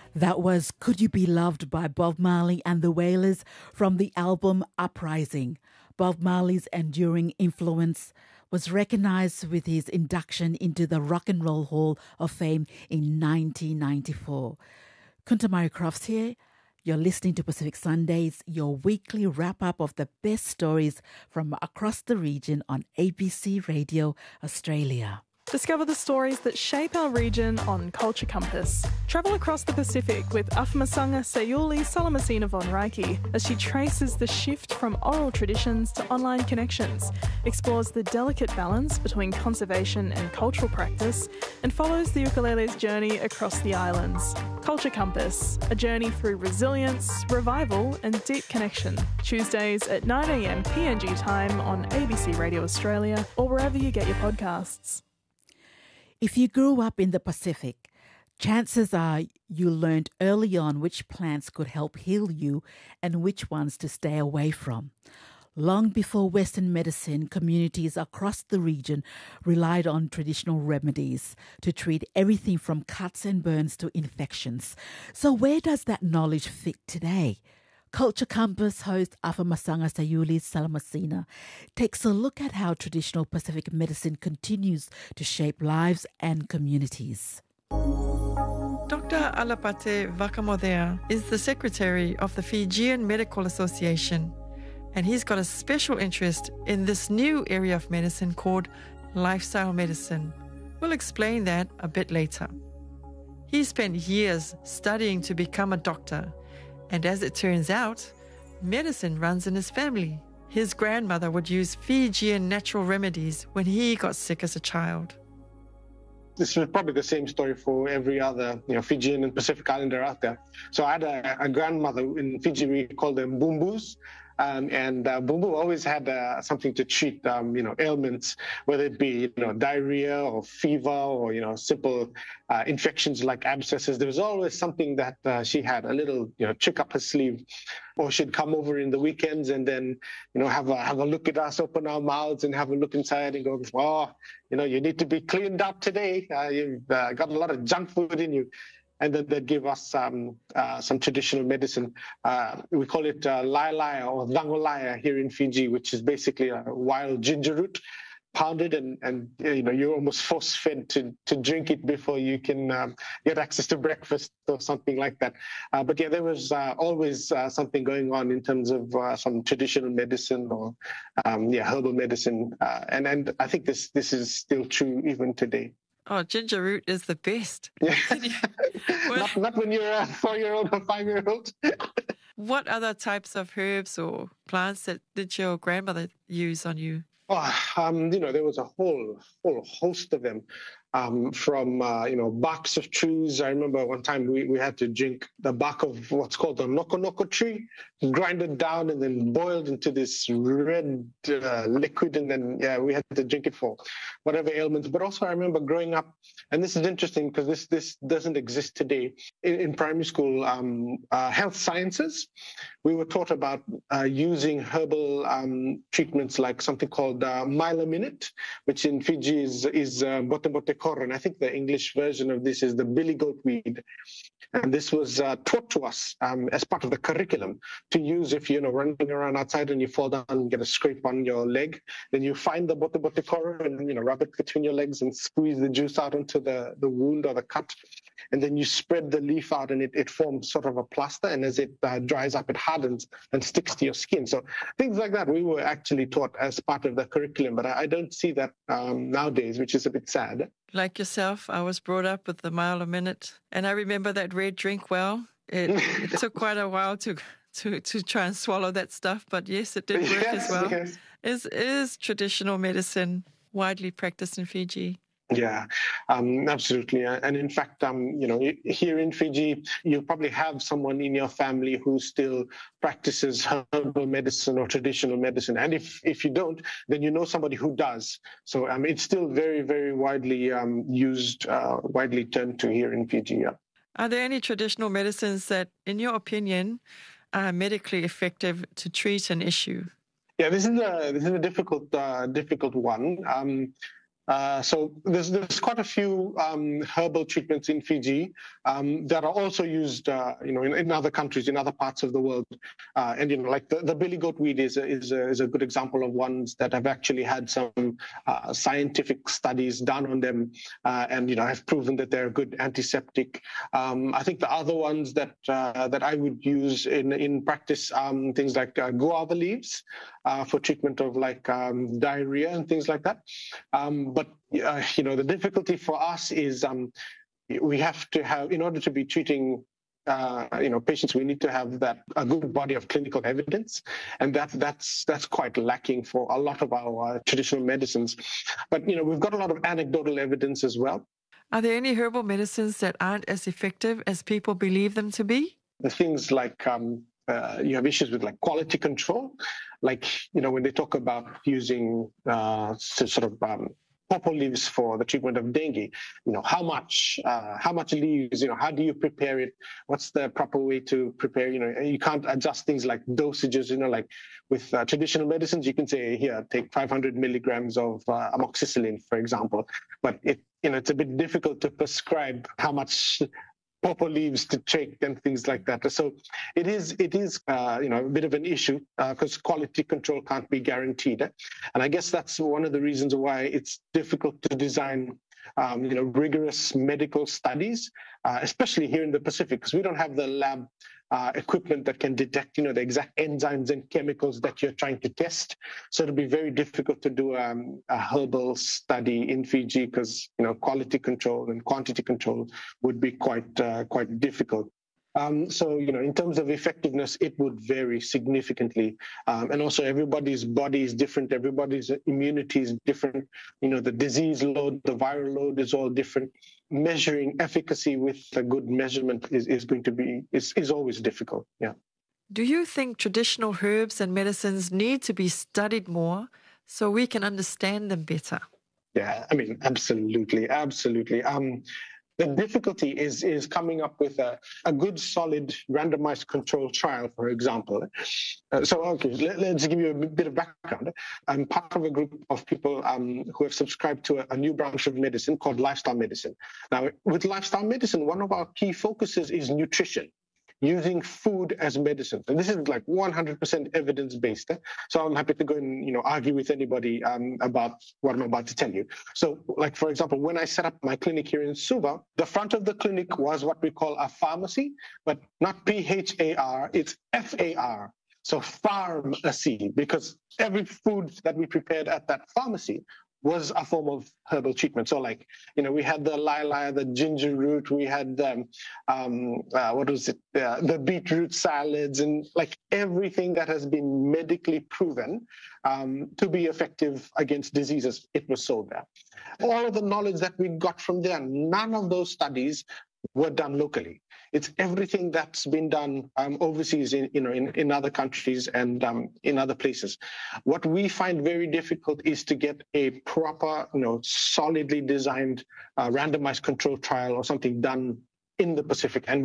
That was Could You Be Loved by Bob Marley and the Wailers from the album Uprising. Bob Marley's enduring influence was recognized with his induction into the Rock and Roll Hall of Fame in 1994. Kuntamari Crofts here. You're listening to Pacific Sundays, your weekly wrap-up of the best stories from across the region on ABC Radio Australia. Discover the stories that shape our region on Culture Compass. Travel across the Pacific with Afamasanga Sayuli Salamasina von Reiki as she traces the shift from oral traditions to online connections, explores the delicate balance between conservation and cultural practice, and follows the ukulele's journey across the islands. Culture Compass, a journey through resilience, revival and deep connection. Tuesdays at 9am PNG time on ABC Radio Australia or wherever you get your podcasts. If you grew up in the Pacific, chances are you learned early on which plants could help heal you and which ones to stay away from. Long before Western medicine, communities across the region relied on traditional remedies to treat everything from cuts and burns to infections. So where does that knowledge fit today? Culture Compass host Afamasanga Sayuli Salamasina takes a look at how traditional Pacific medicine continues to shape lives and communities. Dr. Alapate Vakamodea is the secretary of the Fijian Medical Association, and he's got a special interest in this new area of medicine called lifestyle medicine. We'll explain that a bit later. He spent years studying to become a doctor. And as it turns out, medicine runs in his family. His grandmother would use Fijian natural remedies when he got sick as a child. This is probably the same story for every other Fijian and Pacific Islander out there. So I had a grandmother in Fiji, we call them bumbus. And Bumbu always had something to treat, ailments, whether it be, diarrhea or fever or, simple infections like abscesses. There was always something that she had, a little, trick up her sleeve. Or she'd come over in the weekends and then, have a look at us, open our mouths and have a look inside and go, oh, you need to be cleaned up today. You've got a lot of junk food in you. And then they'd give us some traditional medicine. We call it lailaya or dangolaya here in Fiji, which is basically a wild ginger root, pounded, and you're almost force-fed to drink it before you can get access to breakfast or something like that. But yeah, there was always something going on in terms of some traditional medicine or herbal medicine, and I think this is still true even today. Oh, ginger root is the best. Yeah. Not when you're a 4-year-old or 5-year-old. What other types of herbs or plants did your grandmother use on you? Oh, there was a whole host of them. From barks of trees. I remember one time we had to drink the bark of what's called the noko tree, grind it down and then boiled into this red liquid, and then we had to drink it for whatever ailments. But also I remember growing up, and this is interesting because this doesn't exist today. In primary school, health sciences, we were taught about using herbal treatments like something called Mylaminate, which in Fiji is bote and I think the English version of this is the billy goat weed. And this was taught to us as part of the curriculum to use if you're running around outside and you fall down and get a scrape on your leg. Then you find the bote and rub it between your legs and squeeze the juice out into the wound or the cut. And then you spread the leaf out and it forms sort of a plaster. And as it dries up, it hardens and sticks to your skin. So things like that we were actually taught as part of the curriculum. But I don't see that nowadays, which is a bit sad. Like yourself, I was brought up with the mile a minute, and I remember that red drink well. It took quite a while to try and swallow that stuff, but yes, it did work as well. Yes. Is traditional medicine widely practiced in Fiji? Yeah, absolutely. And in fact, here in Fiji, you probably have someone in your family who still practices herbal medicine or traditional medicine. And if you don't, then you know somebody who does. So it's still very, very widely used, widely turned to here in Fiji. Yeah. Are there any traditional medicines that, in your opinion, are medically effective to treat an issue? Yeah, this is a difficult one. So there's quite a few herbal treatments in Fiji that are also used, in other countries, in other parts of the world. And like the billy goat weed is a good example of ones that have actually had some scientific studies done on them, and have proven that they're a good antiseptic. I think the other ones that I would use in practice, things like guava leaves for treatment of like diarrhea and things like that. But the difficulty for us is we have to have, in order to be treating patients, we need to have a good body of clinical evidence, and that's quite lacking for a lot of our traditional medicines. But we've got a lot of anecdotal evidence as well. Are there any herbal medicines that aren't as effective as people believe them to be? The things like you have issues with like quality control, like when they talk about using pawpaw leaves for the treatment of dengue. How much leaves? How do you prepare it? What's the proper way to prepare? You can't adjust things like dosages. Like with traditional medicines, you can say, here, take 500 milligrams of amoxicillin, for example. But it's a bit difficult to prescribe how much pawpaw leaves to take and things like that. So it is a bit of an issue because quality control can't be guaranteed. And I guess that's one of the reasons why it's difficult to design rigorous medical studies, especially here in the Pacific, because we don't have the lab equipment that can detect, the exact enzymes and chemicals that you're trying to test. So it'll be very difficult to do a herbal study in Fiji because, quality control and quantity control would be quite difficult. So, in terms of effectiveness, it would vary significantly. And also everybody's body is different. Everybody's immunity is different. The disease load, the viral load is all different. Measuring efficacy with a good measurement is always difficult. Yeah. Do you think traditional herbs and medicines need to be studied more so we can understand them better? Yeah, absolutely. The difficulty is coming up with a good, solid, randomized control trial, for example. Let's give you a bit of background. I'm part of a group of people who have subscribed to a new branch of medicine called lifestyle medicine. Now, with lifestyle medicine, one of our key focuses is nutrition, using food as medicine. And this is like 100% evidence-based. So I'm happy to go and, argue with anybody about what I'm about to tell you. So like, for example, when I set up my clinic here in Suva, the front of the clinic was what we call a pharmacy, but not PHAR, it's FAR. So pharmacy, because every food that we prepared at that pharmacy was a form of herbal treatment. So like, we had the lila, the ginger root, we had the beetroot salads, and like everything that has been medically proven to be effective against diseases, it was sold there. All of the knowledge that we got from there, none of those studies were done locally. It's everything that's been done overseas in other countries and in other places. What we find very difficult is to get a proper, solidly designed randomized control trial or something done in the Pacific. And